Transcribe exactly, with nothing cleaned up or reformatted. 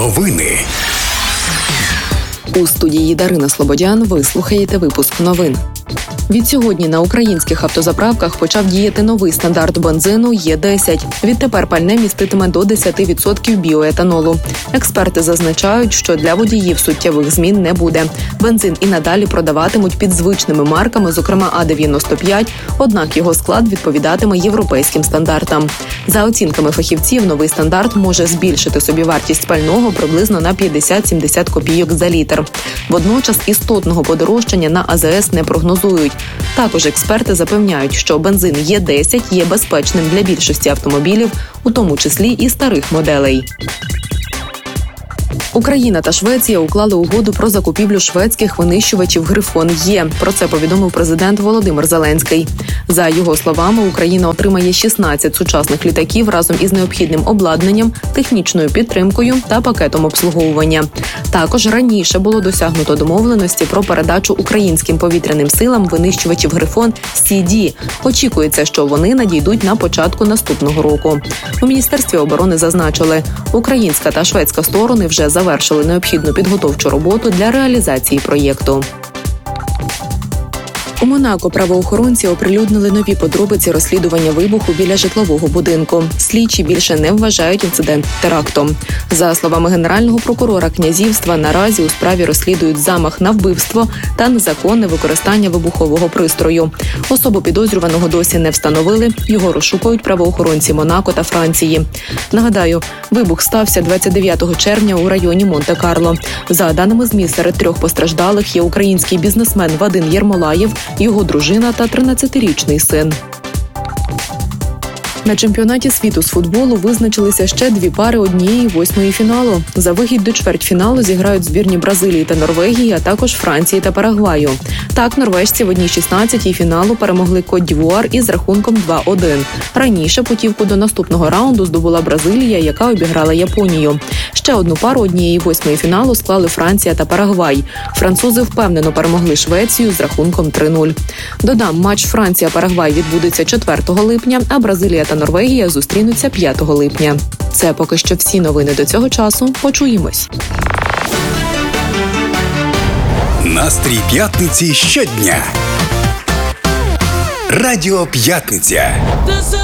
Новини. У студії Дарина Слободян ви слухаєте випуск новин. Відсьогодні на українських автозаправках почав діяти новий стандарт бензину Е десять. Відтепер пальне міститиме до десять відсотків біоетанолу. Експерти зазначають, що для водіїв суттєвих змін не буде. Бензин і надалі продаватимуть під звичними марками, зокрема А дев'яносто п'ять, однак його склад відповідатиме європейським стандартам. За оцінками фахівців, новий стандарт може збільшити собівартість пального приблизно на п'ятдесят-сімдесят копійок за літр. Водночас істотного подорожчання на А З С не прогнозують. Також експерти запевняють, що бензин Е десять є безпечним для більшості автомобілів, у тому числі і старих моделей. Україна та Швеція уклали угоду про закупівлю шведських винищувачів «Грифон-Е». Про це повідомив президент Володимир Зеленський. За його словами, Україна отримає шістнадцять сучасних літаків разом із необхідним обладнанням, технічною підтримкою та пакетом обслуговування. Також раніше було досягнуто домовленості про передачу українським повітряним силам винищувачів «Грифон-Сі Ді». Очікується, що вони надійдуть на початку наступного року. У Міністерстві оборони зазначили, українська та шведська сторони вже завершили необхідну підготовчу роботу для реалізації проєкту. У Монако правоохоронці оприлюднили нові подробиці розслідування вибуху біля житлового будинку. Слідчі більше не вважають інцидент терактом. За словами генерального прокурора князівства, наразі у справі розслідують замах на вбивство та незаконне використання вибухового пристрою. Особу підозрюваного досі не встановили, його розшукують правоохоронці Монако та Франції. Нагадаю, вибух стався двадцять дев'ятого червня у районі Монте-Карло. За даними ЗМІ, серед трьох постраждалих є український бізнесмен Вадим Єрмолаєв, його дружина та тринадцятирічний син. На чемпіонаті світу з футболу визначилися ще дві пари однієї восьмої фіналу. За вихід до чвертьфіналу зіграють збірні Бразилії та Норвегії, а також Франції та Парагваю. Так, норвежці в одній шістнадцятій фіналу перемогли Кот-Д'Івуар із рахунком два один. Раніше путівку до наступного раунду здобула Бразилія, яка обіграла Японію. Ще одну пару однієї восьмої фіналу склали Франція та Парагвай. Французи впевнено перемогли Швецію з рахунком три нуль. Додам, матч Франція-Парагвай відбудеться четвертого липня, а Бразилія та Норвегія зустрінуться п'ятого липня. Це поки що всі новини до цього часу. Почуємось. Настрій п'ятниці щодня. Радіо П'ятниця.